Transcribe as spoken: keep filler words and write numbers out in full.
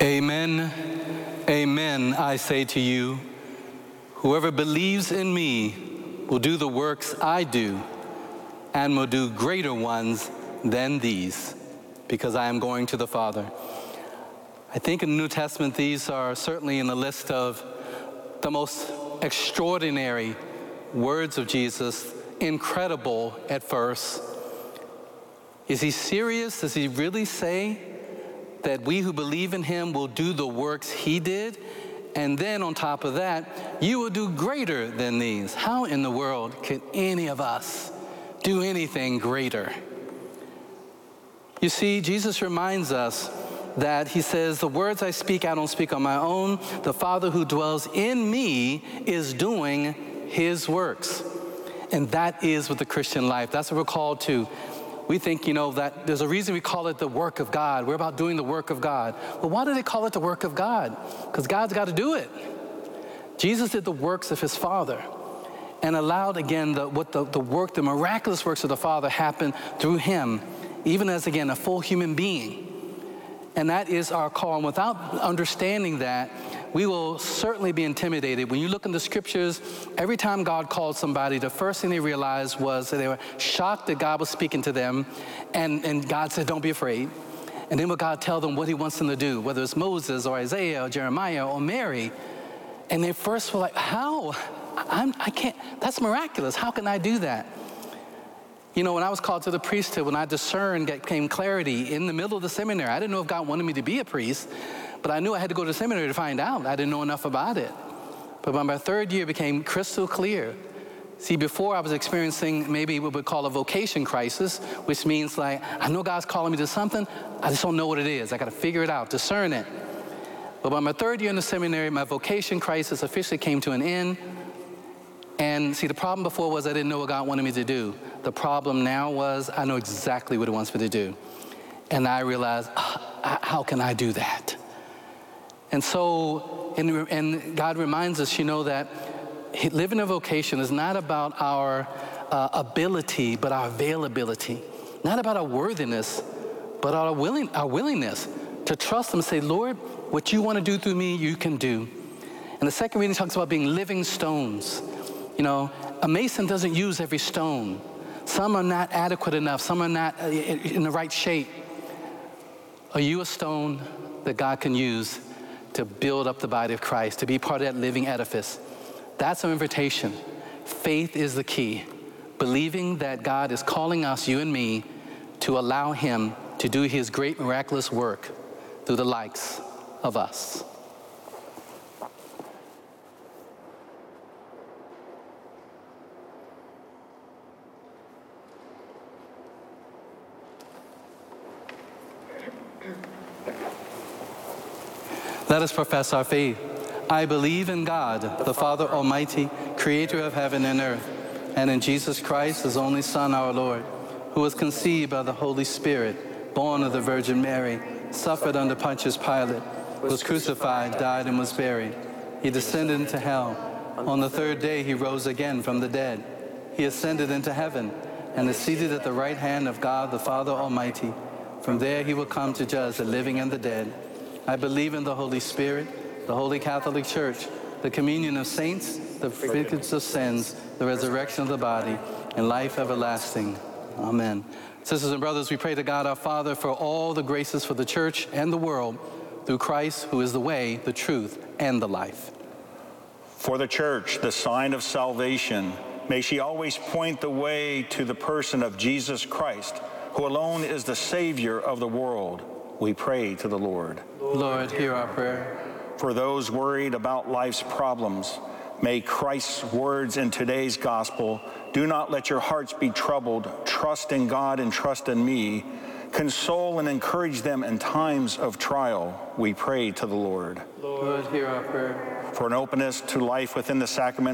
Amen, amen, I say to you, whoever believes in me will do the works I do and will do greater ones than these, because I am going to the Father. I think in the New Testament, these are certainly in the list of the most extraordinary words of Jesus, incredible at first. Is he serious? Does he really say that we who believe in him will do the works he did? And then on top of that, you will do greater than these. How in the world could any of us do anything greater? You see, Jesus reminds us that he says, the words I speak, I don't speak on my own. The Father who dwells in me is doing his works. And that is with the Christian life. That's what we're called to. We think, you know, that there's a reason we call it the work of God. We're about doing the work of God. But why do they call it the work of God? Because God's got to do it. Jesus did the works of his Father and allowed, again, the, what the, the work, the miraculous works of the Father happen through him, even as, again, a full human being. And that is our call. And without understanding that, we will certainly be intimidated. When you look in the scriptures, every time God called somebody, the first thing they realized was that they were shocked that God was speaking to them. And, and God said, don't be afraid. And then would God tell them what he wants them to do, whether it's Moses or Isaiah or Jeremiah or Mary. And they first were like, how? I'm, I can't, that's miraculous. How can I do that? You know, when I was called to the priesthood, when I discerned, came clarity in the middle of the seminary. I didn't know if God wanted me to be a priest, but I knew I had to go to seminary to find out. I didn't know enough about it. But by my third year, it became crystal clear. See, before I was experiencing maybe what we call a vocation crisis, which means like, I know God's calling me to something, I just don't know what it is. I got to figure it out, discern it. But by my third year in the seminary, my vocation crisis officially came to an end. And see, the problem before was I didn't know what God wanted me to do. The problem now was I know exactly what he wants me to do. And I realized, oh, how can I do that? And so, and, and God reminds us, you know, that living a vocation is not about our uh, ability, but our availability. Not about our worthiness, but our, willing, our willingness to trust him and say, Lord, what you want to do through me, you can do. And the second reading talks about being living stones. You know, a mason doesn't use every stone. Some are not adequate enough. Some are not in the right shape. Are you a stone that God can use to build up the body of Christ, to be part of that living edifice? That's our invitation. Faith is the key. Believing that God is calling us, you and me, to allow him to do his great miraculous work through the likes of us. Let us profess our faith. I believe in God, the Father Almighty, creator of heaven and earth, and in Jesus Christ, his only Son, our Lord, who was conceived by the Holy Spirit, born of the Virgin Mary, suffered under Pontius Pilate, was crucified, died, and was buried. He descended into hell. On the third day, he rose again from the dead. He ascended into heaven and is seated at the right hand of God, the Father Almighty. From there, he will come to judge the living and the dead. I believe in the Holy Spirit, the Holy Catholic Church, the communion of saints, the forgiveness of sins, the resurrection of the body, and life everlasting. Amen. Sisters and brothers, we pray to God our Father for all the graces for the church and the world through Christ, who is the way, the truth, and the life. For the church, the sign of salvation, may she always point the way to the person of Jesus Christ, who alone is the Savior of the world. We pray to the Lord. Lord, hear our prayer. For those worried about life's problems, may Christ's words in today's gospel, do not let your hearts be troubled, trust in God and trust in me, console and encourage them in times of trial. We pray to the Lord. Lord, hear our prayer. For an openness to life within the sacrament